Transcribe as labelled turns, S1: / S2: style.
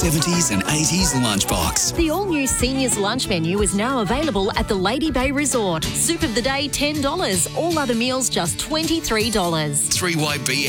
S1: 70s and 80s lunchbox.
S2: The all-new seniors lunch menu is now available at the Lady Bay Resort. Soup of the day, $10. All other meals just $23.
S1: 3YB